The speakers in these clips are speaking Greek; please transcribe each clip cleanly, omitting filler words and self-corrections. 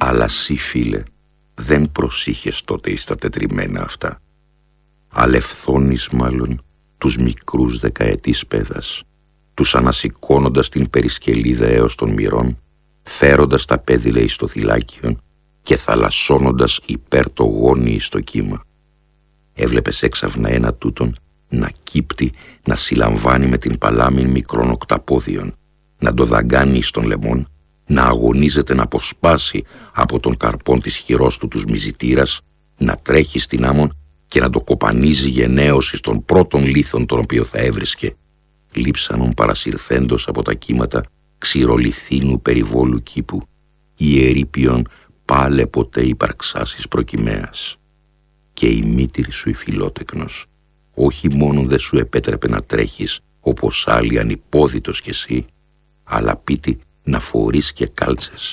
Αλλά σύ, φίλε, δεν προσήχες τότε εις τα τετριμένα αυτά. Αλευθώνεις μάλλον τους μικρούς δεκαετής παιδας, τους ανασηκώνοντας την περισκελίδα έως των μυρών, φέροντας τα πέδιλα εις το θυλάκιον και θαλασσώνοντας υπέρ το γόνι εις το κύμα. Έβλεπες έξαφνα ένα τούτον να κύπτει, να συλλαμβάνει με την παλάμην μικρών οκταπόδιων, να το δαγκάνει εις των λαιμών, να αγωνίζεται να αποσπάσει από τον καρπόν της χειρός του τους μυζητήρας, να τρέχει στην άμμον και να το κοπανίζει γενναίος εις των πρώτων λίθων τον οποίο θα έβρισκε, λείψανον παρασυρθέντος από τα κύματα ξηρολιθίνου περιβόλου κήπου, ιερήπιον πάλε ποτέ υπαρξάσεις προκυμαίας. Και η μήτηρη σου η φιλότεκνος, όχι μόνο δεν σου επέτρεπε να τρέχεις όπως άλλοι ανυπόδητος κι εσύ, αλλά πίτι να φορείς και κάλτσες.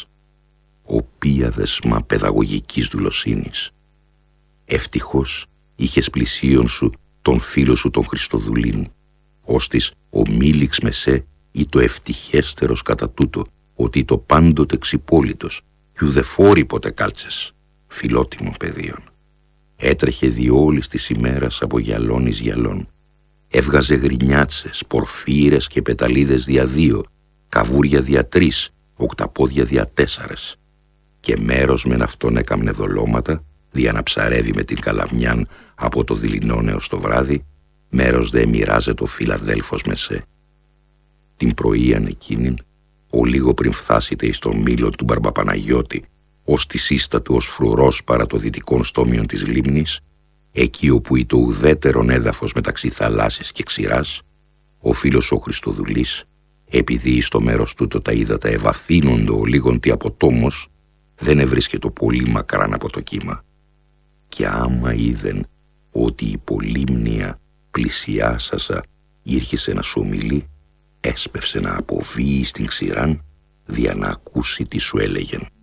Οποία δεσμά παιδαγωγικής δουλοσύνης. Ευτυχώς είχες πλησίον σου τον φίλο σου τον Χριστοδουλήν, ώστις ο μίληξ με σε ή το ευτυχέστερος κατά τούτο, ότι το πάντοτε ξυπόλυτος κι ουδεφόρη ποτέ κάλτσες, φιλότιμο παιδίον. Έτρεχε διόλης της ημέρας από γυαλών εις γυαλών. Έβγαζε γρινιάτσες, πορφύρες και πεταλίδες δια 2, καβούρια δια 3, οκταπόδια δια 4. Και μέρος μεν αυτόν έκαμνε δολώματα, δια να ψαρεύει με την καλαμιάν από το δειλινόν έως το βράδυ, μέρος δε μοιράζεται ο Φιλαδέλφος με σε. Την πρωίαν εκείνην, ο λίγο πριν φθάσετε εις τον μήλο του Μπαρμπαπαναγιώτη, ως τη σύστατο ως φρουρός παρά το δυτικόν στόμιον της λίμνης, εκεί όπου ή το ουδέτερον έδαφος μεταξύ θαλάσσης και ξηράς, ο φίλος ο Χριστοδουλής, επειδή εις το μέρος τούτο τα ύδατα ευαθύνοντο ο λίγον τι από τόμος, δεν ευρίσκετο πολύ μακράν από το κύμα. Και άμα είδεν ότι η πολύμνια πλησιάσασα ήρχισε να σου ομιλεί, έσπευσε να αποβεί στην ξηράν, δια να ακούσει τι σου έλεγεν.